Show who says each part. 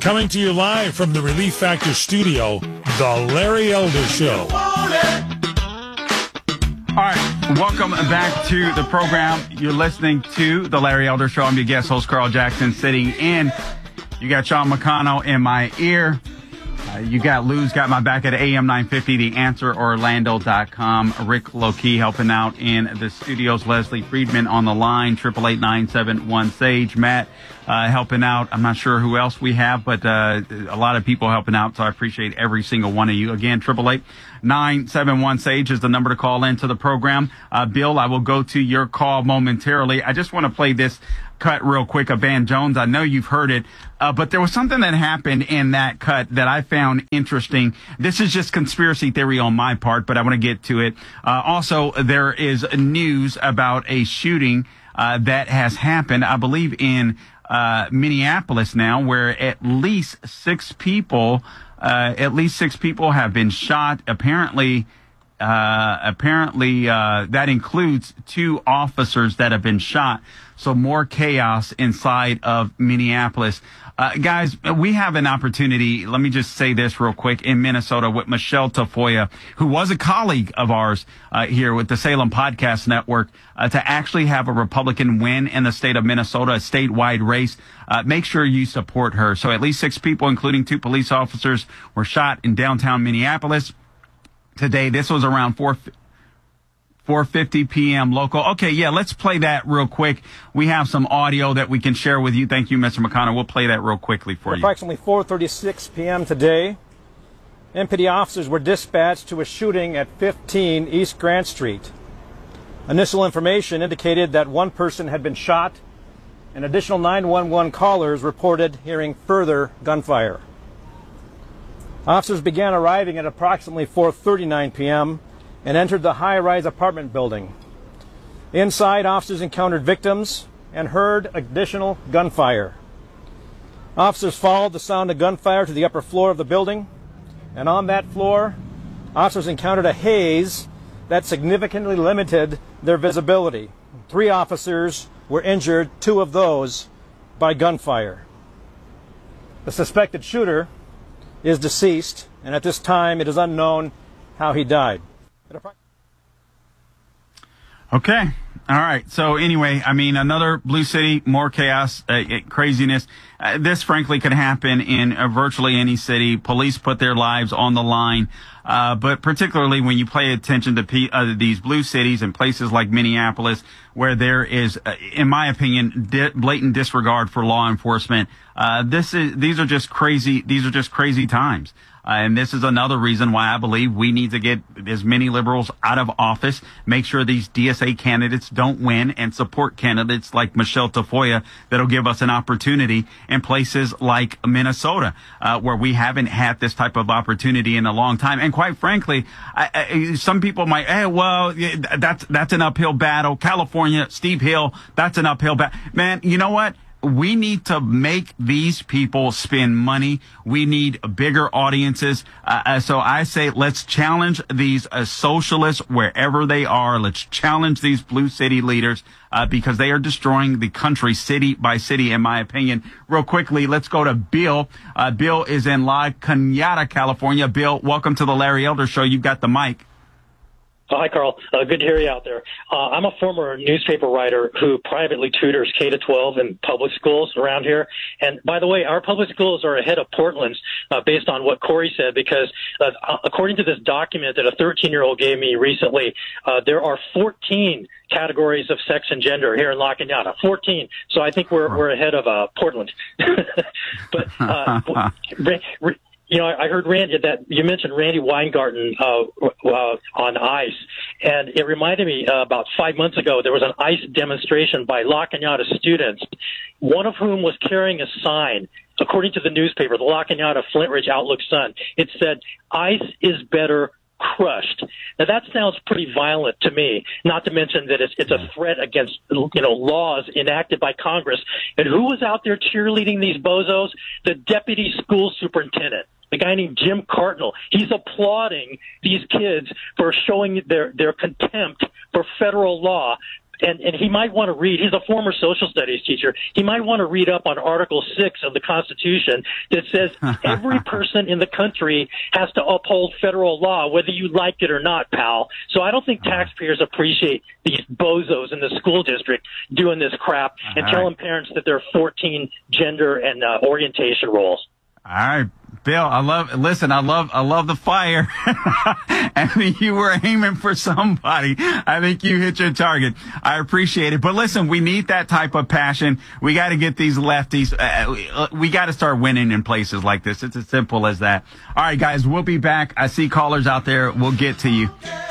Speaker 1: Coming to you live from the Relief Factor studio, The Larry Elder Show.
Speaker 2: All right, welcome back to the program. You're listening to The Larry Elder Show. I'm your guest host, Carl Jackson, sitting in. You got Sean McConnell in my ear. You got Lou's got my back at AM 950, TheAnswerOrlando.com. Rick Lokey helping out in the studios. Leslie Friedman on the line, 888-971-SAGE. Matt helping out. I'm not sure who else we have, but a lot of people helping out, so I appreciate every single one of you. Again, 888-971-SAGE is the number to call into the program. Bill, I will go to your call momentarily. I just want to play this cut real quick of Van Jones. I know you've heard it, but there was something that happened in that cut that I found interesting. This is just conspiracy theory on my part, but I want to get to it. Also, there is news about a shooting that has happened, I believe, in Minneapolis now, where at least six people have been shot. Apparently, that includes two officers that have been shot. So more chaos inside of Minneapolis. Guys, we have an opportunity. Let me just say this real quick in Minnesota with Michelle Tafoya, who was a colleague of ours here with the Salem Podcast Network, to actually have a Republican win in the state of Minnesota, a statewide race. Make sure you support her. So at least six people, including two police officers, were shot in downtown Minneapolis today. This was around 4:50 p.m. local. Okay, yeah, let's play that real quick. We have some audio that we can share with you. Thank you, Mr. McConnell. We'll play that real quickly for you.
Speaker 3: Approximately 4:36 p.m. today, MPD officers were dispatched to a shooting at 15 East Grant Street. Initial information indicated that one person had been shot, and additional 911 callers reported hearing further gunfire. Officers began arriving at approximately 4:39 p.m. and entered the high-rise apartment building. Inside, officers encountered victims and heard additional gunfire. Officers followed the sound of gunfire to the upper floor of the building, and on that floor, officers encountered a haze that significantly limited their visibility. 3 officers were injured, 2 of those by gunfire. The suspected shooter is deceased, and at this time it is unknown how he died.
Speaker 2: Okay. All right. So anyway, I mean, another blue city, more chaos, craziness. This, frankly, could happen in virtually any city. Police put their lives on the line. But particularly when you pay attention to these blue cities and places like Minneapolis, where there is, in my opinion, blatant disregard for law enforcement. These are just crazy times. And this is another reason why I believe we need to get as many liberals out of office, make sure these DSA candidates don't win, and support candidates like Michelle Tafoya that'll give us an opportunity in places like Minnesota, where we haven't had this type of opportunity in a long time. And quite frankly, some people might, that's an uphill battle. California, Steve Hill, that's an uphill battle. Man, you know what? We need to make these people spend money. We need bigger audiences. So I say let's challenge these socialists wherever they are. Let's challenge these blue city leaders because they are destroying the country city by city, in my opinion. Real quickly, let's go to Bill. Bill is in La Cañada, California. Bill, welcome to the Larry Elder Show. You've got the mic.
Speaker 4: Hi, Carl. Good to hear you out there. I'm a former newspaper writer who privately tutors K-12 in public schools around here. And by the way, our public schools are ahead of Portland's based on what Corey said, because according to this document that a 13-year-old gave me recently, there are 14 categories of sex and gender here in La Cañada. 14. So I think we're ahead of Portland. But you know, I heard Randy that you mentioned Randy Weingarten on ICE, and it reminded me about 5 months ago there was an ICE demonstration by La Cañada students, one of whom was carrying a sign. According to the newspaper, the La Cañada Flint Ridge Outlook Sun, it said, "ICE is better crushed." Now that sounds pretty violent to me, not to mention that it's a threat against, laws enacted by Congress. And who was out there cheerleading these bozos? The deputy school superintendent, a guy named Jim Cartnell. He's applauding these kids for showing their contempt for federal law. And he might want to read, he's a former social studies teacher, he might want to read up on Article 6 of the Constitution that says every person in the country has to uphold federal law, whether you like it or not, pal. So I don't think taxpayers appreciate these bozos in the school district doing this crap and telling parents that there are 14 gender and orientation roles.
Speaker 2: All right, Bill, I love the fire. I mean, you were aiming for somebody. I think you hit your target. I appreciate it. But listen, we need that type of passion. We got to get these lefties. We got to start winning in places like this. It's as simple as that. All right, guys, we'll be back. I see callers out there. We'll get to you.